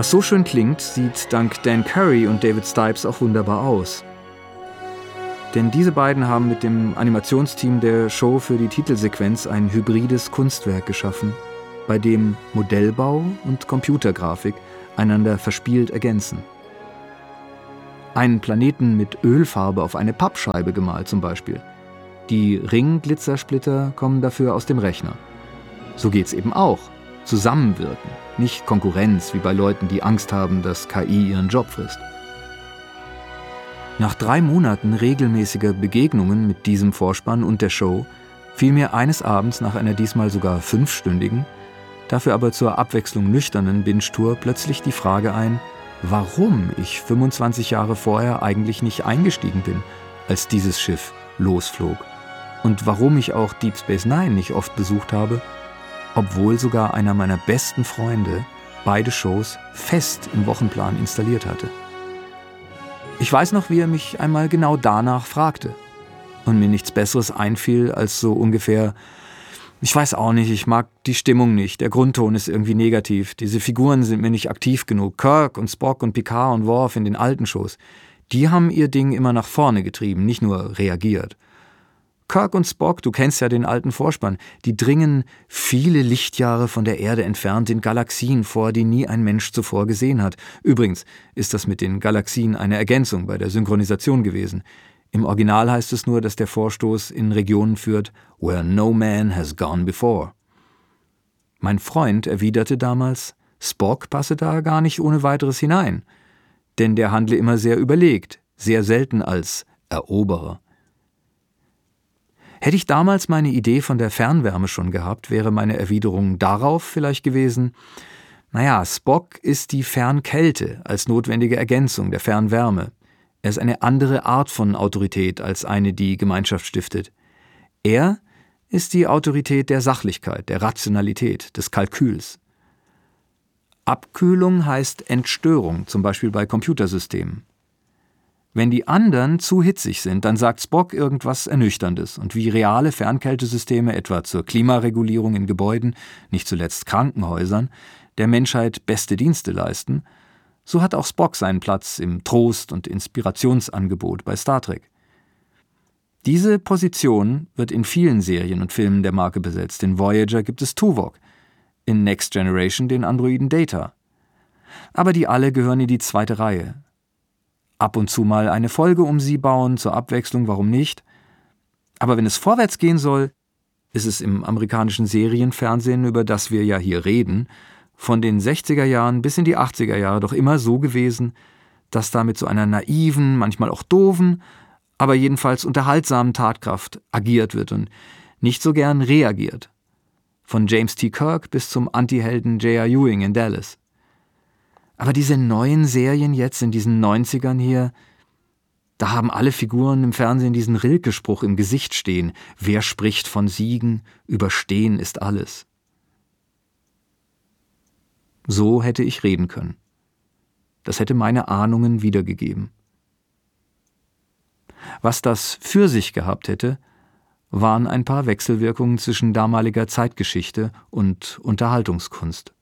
Was so schön klingt, sieht dank Dan Curry und David Stipes auch wunderbar aus. Denn diese beiden haben mit dem Animationsteam der Show für die Titelsequenz ein hybrides Kunstwerk geschaffen, bei dem Modellbau und Computergrafik einander verspielt ergänzen. Einen Planeten mit Ölfarbe auf eine Pappscheibe gemalt zum Beispiel. Die Ringglitzersplitter kommen dafür aus dem Rechner. So geht's eben auch. Zusammenwirken, nicht Konkurrenz wie bei Leuten, die Angst haben, dass KI ihren Job frisst. Nach 3 Monaten regelmäßiger Begegnungen mit diesem Vorspann und der Show fiel mir eines Abends nach einer diesmal sogar 5-stündigen, dafür aber zur Abwechslung nüchternen Binge-Tour plötzlich die Frage ein, warum ich 25 Jahre vorher eigentlich nicht eingestiegen bin, als dieses Schiff losflog. Und warum ich auch Deep Space Nine nicht oft besucht habe, obwohl sogar einer meiner besten Freunde beide Shows fest im Wochenplan installiert hatte. Ich weiß noch, wie er mich einmal genau danach fragte und mir nichts Besseres einfiel als so ungefähr: Ich weiß auch nicht, ich mag die Stimmung nicht, der Grundton ist irgendwie negativ, diese Figuren sind mir nicht aktiv genug. Kirk und Spock und Picard und Worf in den alten Shows, die haben ihr Ding immer nach vorne getrieben, nicht nur reagiert. Kirk und Spock, du kennst ja den alten Vorspann, die dringen viele Lichtjahre von der Erde entfernt in Galaxien vor, die nie ein Mensch zuvor gesehen hat. Übrigens ist das mit den Galaxien eine Ergänzung bei der Synchronisation gewesen. Im Original heißt es nur, dass der Vorstoß in Regionen führt, where no man has gone before. Mein Freund erwiderte damals, Spock passe da gar nicht ohne weiteres hinein, denn der handle immer sehr überlegt, sehr selten als Eroberer. Hätte ich damals meine Idee von der Fernwärme schon gehabt, wäre meine Erwiderung darauf vielleicht gewesen: Naja, Spock ist die Fernkälte als notwendige Ergänzung der Fernwärme. Er ist eine andere Art von Autorität als eine, die Gemeinschaft stiftet. Er ist die Autorität der Sachlichkeit, der Rationalität, des Kalküls. Abkühlung heißt Entstörung, zum Beispiel bei Computersystemen. Wenn die anderen zu hitzig sind, dann sagt Spock irgendwas Ernüchterndes. Und wie reale Fernkältesysteme, etwa zur Klimaregulierung in Gebäuden, nicht zuletzt Krankenhäusern, der Menschheit beste Dienste leisten, so hat auch Spock seinen Platz im Trost- und Inspirationsangebot bei Star Trek. Diese Position wird in vielen Serien und Filmen der Marke besetzt. In Voyager gibt es Tuvok, in Next Generation den Androiden Data. Aber die alle gehören in die zweite Reihe. Ab und zu mal eine Folge um sie bauen, zur Abwechslung, warum nicht? Aber wenn es vorwärts gehen soll, ist es im amerikanischen Serienfernsehen, über das wir ja hier reden, von den 60er Jahren bis in die 80er Jahre doch immer so gewesen, dass da mit so einer naiven, manchmal auch doofen, aber jedenfalls unterhaltsamen Tatkraft agiert wird und nicht so gern reagiert. Von James T. Kirk bis zum Antihelden J.R. Ewing in Dallas. Aber diese neuen Serien jetzt in diesen 90ern hier, da haben alle Figuren im Fernsehen diesen Rilke-Spruch im Gesicht stehen: Wer spricht von Siegen, überstehen ist alles. So hätte ich reden können. Das hätte meine Ahnungen wiedergegeben. Was das für sich gehabt hätte, waren ein paar Wechselwirkungen zwischen damaliger Zeitgeschichte und Unterhaltungskunst.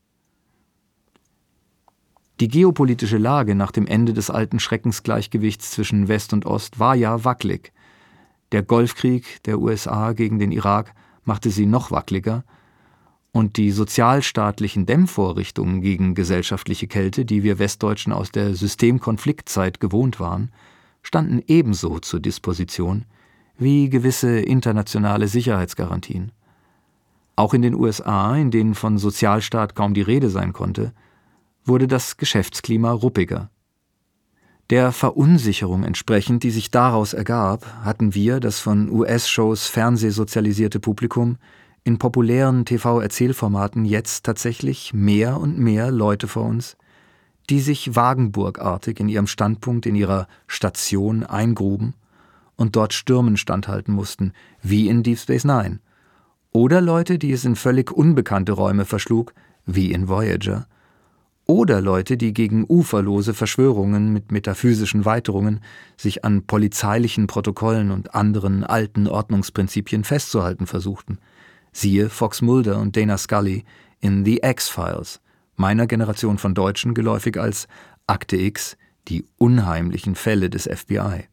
Die geopolitische Lage nach dem Ende des alten Schreckensgleichgewichts zwischen West und Ost war ja wackelig. Der Golfkrieg der USA gegen den Irak machte sie noch wackeliger, und die sozialstaatlichen Dämmvorrichtungen gegen gesellschaftliche Kälte, die wir Westdeutschen aus der Systemkonfliktzeit gewohnt waren, standen ebenso zur Disposition wie gewisse internationale Sicherheitsgarantien. Auch in den USA, in denen von Sozialstaat kaum die Rede sein konnte, wurde das Geschäftsklima ruppiger. Der Verunsicherung entsprechend, die sich daraus ergab, hatten wir, das von US-Shows fernsehsozialisierte Publikum, in populären TV-Erzählformaten jetzt tatsächlich mehr und mehr Leute vor uns, die sich wagenburgartig in ihrem Standpunkt, in ihrer Station eingruben und dort Stürmen standhalten mussten, wie in Deep Space Nine. Oder Leute, die es in völlig unbekannte Räume verschlug, wie in Voyager. Oder Leute, die gegen uferlose Verschwörungen mit metaphysischen Weiterungen sich an polizeilichen Protokollen und anderen alten Ordnungsprinzipien festzuhalten versuchten. Siehe Fox Mulder und Dana Scully in The X-Files, meiner Generation von Deutschen geläufig als Akte X, die unheimlichen Fälle des FBI.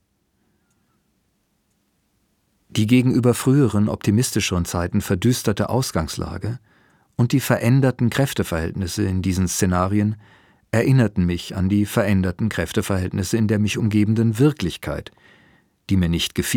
Die gegenüber früheren, optimistischeren Zeiten verdüsterte Ausgangslage und die veränderten Kräfteverhältnisse in diesen Szenarien erinnerten mich an die veränderten Kräfteverhältnisse in der mich umgebenden Wirklichkeit, die mir nicht gefielen